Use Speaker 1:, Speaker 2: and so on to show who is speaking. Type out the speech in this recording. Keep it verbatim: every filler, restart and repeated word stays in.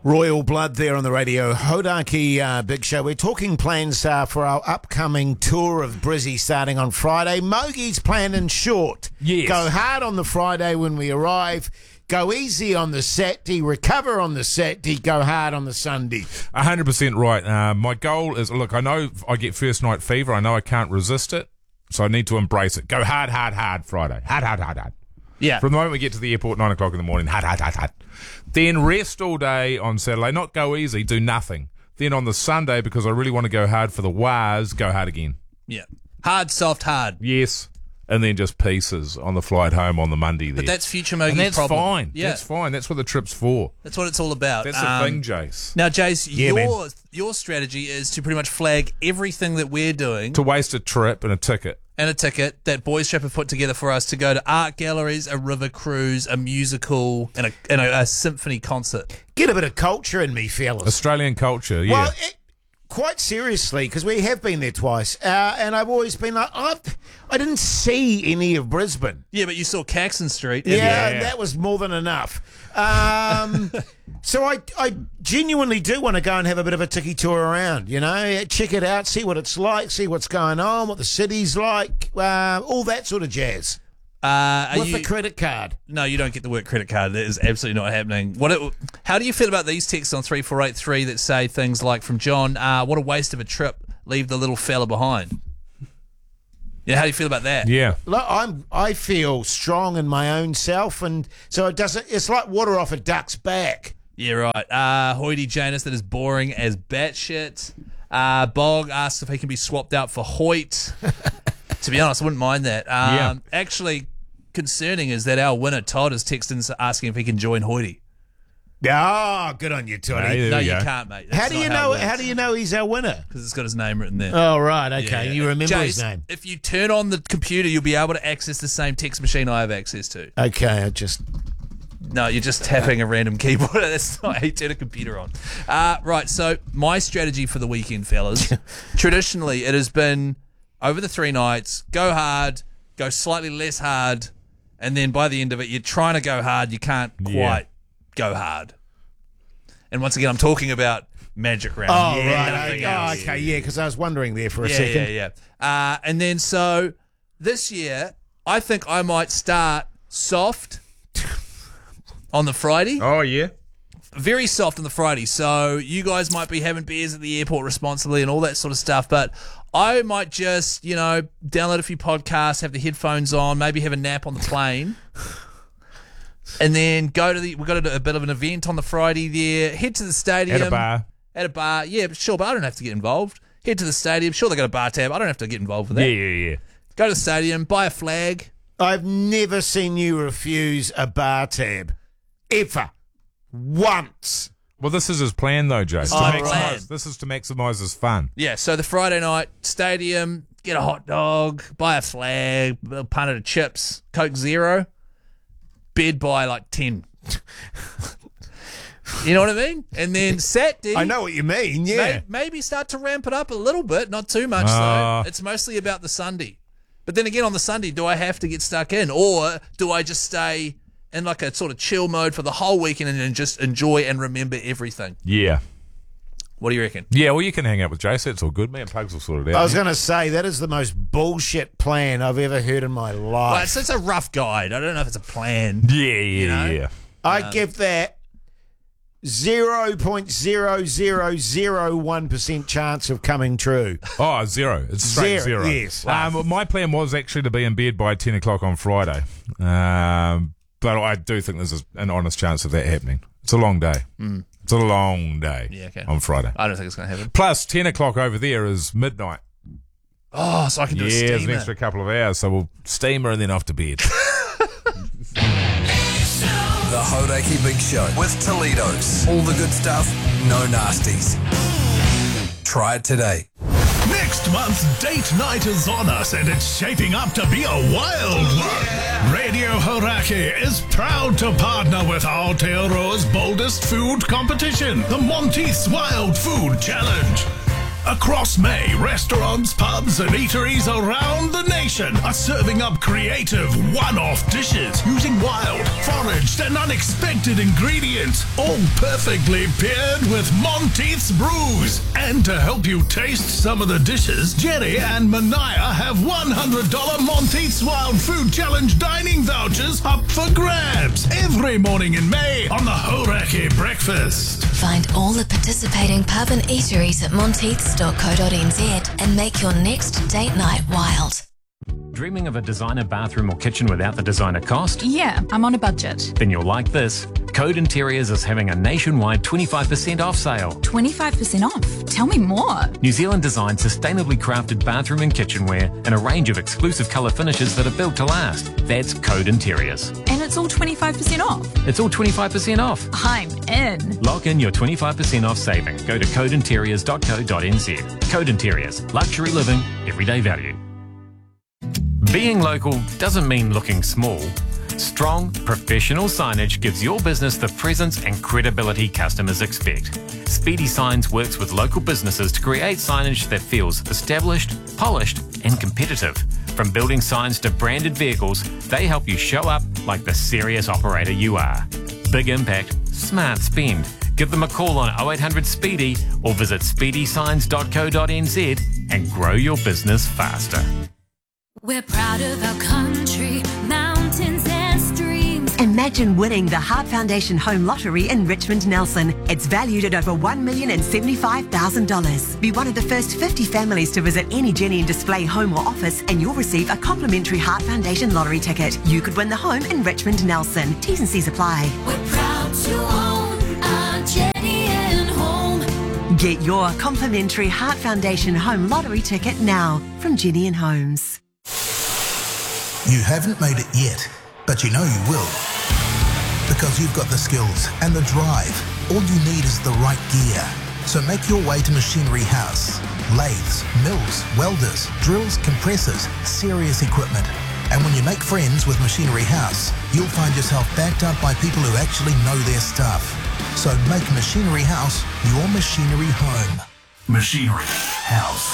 Speaker 1: Royal Blood there on the radio. Hodaki uh, Big Show. We're talking plans uh, for our upcoming tour of Brizzy starting on Friday. Mogi's plan in short.
Speaker 2: Yes.
Speaker 1: Go hard on the Friday when we arrive. Go easy on the Saturday. Recover on the Saturday. Go hard on the Sunday.
Speaker 2: one hundred percent right. Uh, my goal is, look, I know I get first night fever. I know I can't resist it. So I need to embrace it. Go hard, hard, hard Friday. Hard, hard, hard, hard.
Speaker 3: Yeah.
Speaker 2: From the moment we get to the airport, nine o'clock in the morning, hard, hard, hard, hard. Then rest all day on Saturday. Not go easy, do nothing. Then on the Sunday, because I really want to go hard for the Waz, go hard again.
Speaker 3: Yeah. Hard, soft, hard.
Speaker 2: Yes. And then just pieces on the flight home on the Monday there.
Speaker 3: But that's future Mogi's
Speaker 2: and that's
Speaker 3: problem.
Speaker 2: fine.
Speaker 3: Yeah.
Speaker 2: That's fine. That's what the trip's for.
Speaker 3: That's what it's all about.
Speaker 2: That's the
Speaker 3: um,
Speaker 2: thing, Jace.
Speaker 3: Now, Jace,
Speaker 1: Yeah,
Speaker 3: your
Speaker 1: man.
Speaker 3: your strategy is to pretty much flag everything that we're doing
Speaker 2: To waste a trip and a ticket.
Speaker 3: and a ticket that Boys Trap have put together for us to go to art galleries, a river cruise, a musical, and a, and a, a symphony concert.
Speaker 1: Get a bit of culture in me, fellas.
Speaker 2: Australian culture, yeah.
Speaker 1: Well, it, quite seriously, because we have been there twice, uh, and I've always been like, I've, I didn't see any of Brisbane.
Speaker 3: Yeah, but you saw Caxton Street.
Speaker 1: Yeah,
Speaker 2: Yeah.
Speaker 1: that was more than enough. Um, so I, I genuinely do want to go and have a bit of a tiki tour around, you know, check it out, see what it's like, see what's going on, what the city's like, uh, all that sort of jazz.
Speaker 3: Uh, are
Speaker 1: With
Speaker 3: you,
Speaker 1: the credit card.
Speaker 3: no, you don't get the word credit card. That is absolutely not happening. What? It, how do you feel about these texts on three four eight three that say things like, from John, uh, what a waste of a trip, leave the little fella behind? Yeah, how do you feel about that?
Speaker 2: yeah.
Speaker 1: Look, I'm, I feel strong in my own self, and so it doesn't, it's like water off a duck's back.
Speaker 3: Yeah, right. Uh, Hoity Janus, that is boring as batshit. Uh, Bog asks if he can be swapped out for Hoyt. To be honest, I wouldn't mind that. Um,
Speaker 2: Yeah.
Speaker 3: Actually, concerning is that our winner, Todd, is texting asking if he can join Hoity.
Speaker 1: Ah, good on you, Tony.
Speaker 2: Hey, there
Speaker 3: No,
Speaker 2: we
Speaker 3: you
Speaker 2: go.
Speaker 3: can't, mate.
Speaker 1: How do you know? How do you know he's our winner?
Speaker 3: Because it's got his name written there.
Speaker 1: Oh, right, okay.
Speaker 3: Yeah.
Speaker 1: You remember his
Speaker 3: Jace,
Speaker 1: name?
Speaker 3: If you turn on the computer, you'll be able to access the same text machine I have access to.
Speaker 1: Okay, I just.
Speaker 3: No, you're just tapping a random keyboard. That's not how you turn a computer on. Uh, right, so my strategy for the weekend, fellas, traditionally it has been over the three nights, go hard, go slightly less hard, and then by the end of it, you're trying to go hard, you can't quite
Speaker 2: Yeah.
Speaker 3: go hard. And once again, I'm talking about Magic Round.
Speaker 1: Oh,
Speaker 3: Yeah,
Speaker 1: right.
Speaker 3: nothing
Speaker 1: Oh,
Speaker 3: else.
Speaker 1: okay, yeah, because I was wondering there for a
Speaker 3: Yeah,
Speaker 1: second.
Speaker 3: yeah, yeah. Uh, and then so this year, I think I might start soft on the Friday.
Speaker 2: Oh, yeah.
Speaker 3: Very soft on the Friday. So you guys might be having beers at the airport responsibly and all that sort of stuff. But I might just, you know, download a few podcasts, have the headphones on, maybe have a nap on the plane. And then go to the, we've got a, a bit of an event on the Friday there. Head to the stadium.
Speaker 2: At a bar.
Speaker 3: At a bar. Yeah, but sure, but I don't have to get involved. Head to the stadium. Sure, they got a bar tab. I don't have to get involved with
Speaker 2: Yeah,
Speaker 3: that.
Speaker 2: yeah, yeah.
Speaker 3: Go to the stadium, buy a flag.
Speaker 1: I've never seen you refuse a bar tab. Ever. Once.
Speaker 2: Well, this is his plan, though, Joe. To
Speaker 3: Oh,
Speaker 2: maximise-
Speaker 3: plan.
Speaker 2: This is to maximise his fun.
Speaker 3: Yeah, so the Friday night, stadium, get a hot dog, buy a flag, a pint of chips, Coke Zero, bed by like ten. You know what I mean? And then Saturday,
Speaker 1: I know what you mean, yeah.
Speaker 3: may- maybe start to ramp it up a little bit, not too much
Speaker 2: Ah.
Speaker 3: though. It's mostly about the Sunday. But then again, on the Sunday, do I have to get stuck in, or do I just stay in like a sort of chill mode for the whole weekend and then just enjoy and remember everything?
Speaker 2: Yeah.
Speaker 3: What do you reckon?
Speaker 2: Yeah, well, you can hang out with Jace. It's all good. Me and Pugs will sort it out.
Speaker 1: I was going to say, that is the most bullshit plan I've ever heard in my life.
Speaker 3: Well, it's, it's a rough guide. I don't know if it's a plan.
Speaker 2: yeah, yeah,
Speaker 3: know?
Speaker 2: yeah.
Speaker 1: I give that zero point zero zero zero one percent chance of coming true.
Speaker 2: Oh, zero. It's straight
Speaker 1: Zero,
Speaker 2: zero.
Speaker 1: yes.
Speaker 2: Um, my plan was actually to be in bed by ten o'clock on Friday. Um, but I do think there's an honest chance of that happening. It's a long day. Mm. It's a long day
Speaker 3: Yeah, okay.
Speaker 2: on Friday.
Speaker 3: I don't think it's going to happen.
Speaker 2: Plus, ten o'clock over there is midnight.
Speaker 3: Oh, so I can do
Speaker 2: Yeah,
Speaker 3: a
Speaker 2: it's
Speaker 3: steamer.
Speaker 2: an extra couple of hours, so we'll steamer and then off to bed.
Speaker 4: The Hodaki Big Show with Toledo's. All the good stuff, no nasties. Try it today.
Speaker 5: Next month's date night is on us, and it's shaping up to be a wild one. Radio Horaki is proud to partner with Aotearoa's boldest food competition, the Monteith's Wild Food Challenge. Across May, restaurants, pubs and eateries around the nation are serving up creative one-off dishes using wild, foraged and unexpected ingredients, all perfectly paired with Monteith's brews. And to help you taste some of the dishes, Jerry and Manaya have one hundred dollars Monteith's Wild Food Challenge dining vouchers up for grabs every morning in May on the Hauraki Breakfast.
Speaker 6: Find all the participating pub and eateries at monteiths dot co dot n z and make your next date night wild.
Speaker 7: Dreaming of a designer bathroom or kitchen without the designer cost?
Speaker 8: Yeah, I'm on a budget.
Speaker 7: Then you'll like this. Code Interiors is having a nationwide twenty-five percent off sale.
Speaker 8: twenty-five percent off? Tell me more.
Speaker 7: New Zealand designed sustainably crafted bathroom and kitchenware and a range of exclusive colour finishes that are built to last. That's Code Interiors.
Speaker 8: And it's all twenty-five percent off?
Speaker 7: It's all twenty-five percent off.
Speaker 8: I'm in.
Speaker 7: Lock in your twenty-five percent off saving. Go to code interiors dot co dot n z. Code Interiors. Luxury living, everyday value. Being local doesn't mean looking small. Strong, professional signage gives your business the presence and credibility customers expect. Speedy Signs works with local businesses to create signage that feels established, polished, and competitive. From building signs to branded vehicles, they help you show up like the serious operator you are. Big impact, smart spend. Give them a call on oh eight hundred Speedy or visit speedy signs dot co dot n z and grow your business faster.
Speaker 9: We're proud of our country, mountains and streams.
Speaker 10: Imagine winning the Heart Foundation Home Lottery in Richmond Nelson. It's valued at over one million seventy-five thousand dollars. Be one of the first fifty families to visit any Jenny and Display home or office and you'll receive a complimentary Heart Foundation lottery ticket. You could win the home in Richmond Nelson. T's and C's apply.
Speaker 9: We're proud to own our Jenny and Home.
Speaker 10: Get your complimentary Heart Foundation Home Lottery ticket now from Jenny and Homes.
Speaker 11: You haven't made it yet, but you know you will. Because you've got the skills and the drive. All you need is the right gear. So make your way to Machinery House. Lathes, mills, welders, drills, compressors, serious equipment. And when you make friends with Machinery House, you'll find yourself backed up by people who actually know their stuff. So make Machinery House your machinery home.
Speaker 5: Machinery House.